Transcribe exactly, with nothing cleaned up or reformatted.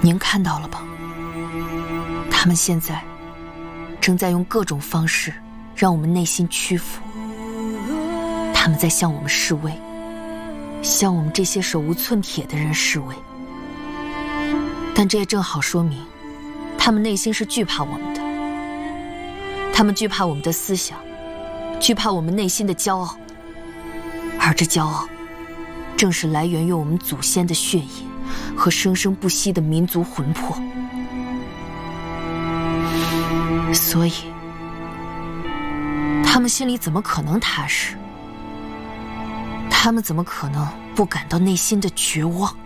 您看到了吧？他们现在正在用各种方式让我们内心屈服，他们在向我们示威，向我们这些手无寸铁的人示威。但这也正好说明，他们内心是惧怕我们的，他们惧怕我们的思想，惧怕我们内心的骄傲，而这骄傲正是来源于我们祖先的血液和生生不息的民族魂魄。所以他们心里怎么可能踏实？他们怎么可能不感到内心的绝望？